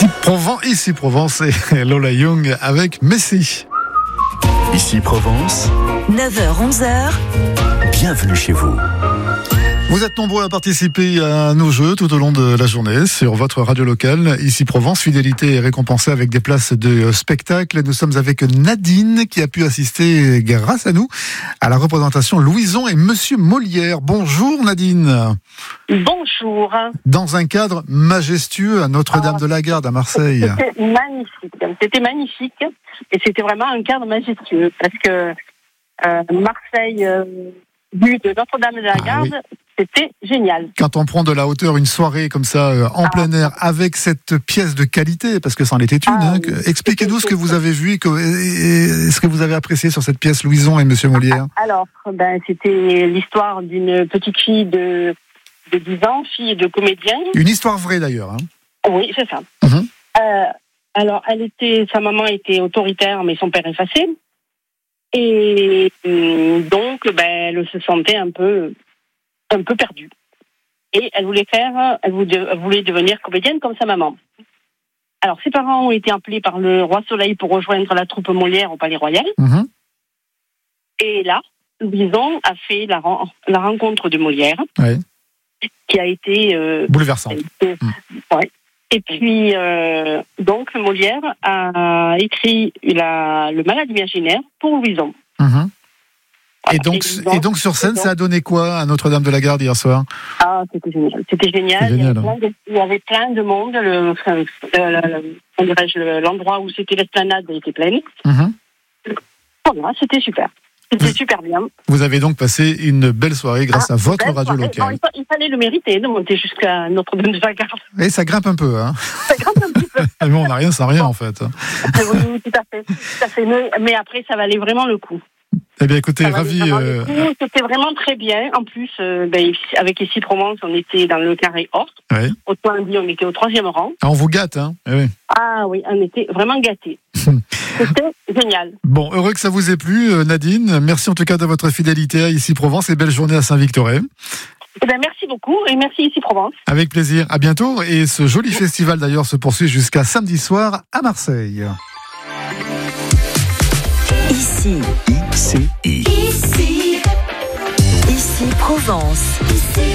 Ici Provence et Lola Young avec Messi. Ici Provence, 9h-11h, bienvenue chez vous. Vous êtes nombreux à participer à nos jeux tout au long de la journée sur votre radio locale. Ici Provence, fidélité est récompensée avec des places de spectacle. Nous sommes avec Nadine qui a pu assister grâce à nous à la représentation Louison et Monsieur Molière. Bonjour Nadine. Bonjour. Dans un cadre majestueux à Notre-Dame-de-la-Garde à Marseille. C'était magnifique et c'était vraiment un cadre majestueux parce que Marseille, vue de Notre-Dame-de-la-Garde, c'était génial. Quand on prend de la hauteur une soirée comme ça en plein air avec cette pièce de qualité, parce que c'en était une, expliquez-nous ce que vous avez vu et ce que vous avez apprécié sur cette pièce Louison et Monsieur Molière. Alors, c'était l'histoire d'une petite fille de 10 ans, fille de comédien. Une histoire vraie d'ailleurs. Oui, c'est ça. Alors, sa maman était autoritaire, mais son père effacé. Et donc, elle se sentait un peu perdue. Et elle voulait devenir comédienne comme sa maman. Alors, ses parents ont été appelés par le Roi Soleil pour rejoindre la troupe Molière au Palais Royal. Et là, Louison a fait la rencontre de Molière, qui a été bouleversante. Et puis, donc, Molière a écrit Le Malade imaginaire pour Louison. Voilà. Et donc sur scène, ça a donné quoi à Notre-Dame-de-la-Garde hier soir ? C'était génial. C'était génial. Il y avait plein de monde. L'endroit où c'était l'esplanade était plein. Voilà, c'était super. C'était super bien. Vous avez donc passé une belle soirée grâce à votre radio locale. Il fallait le mériter de monter jusqu'à Notre-Dame-de-la-Garde. Et ça grimpe un peu, hein ? Ça grimpe un petit peu. Mais on n'a rien sans rien, en fait. Oui, tout à fait. Mais après, ça valait vraiment le coup. Eh bien, écoutez, ravi. C'était vraiment très bien. En plus, avec Ici Provence, on était dans le carré or. Autrement dit, on était au 3e rang. On vous gâte, hein ? Ah oui, on était vraiment gâtés. C'était génial. Bon, heureux que ça vous ait plu, Nadine. Merci en tout cas de votre fidélité à Ici Provence et belle journée à Saint-Victorin. Merci beaucoup et merci Ici Provence. Avec plaisir. À bientôt. Et ce joli festival d'ailleurs se poursuit jusqu'à samedi soir à Marseille. Ici Provence.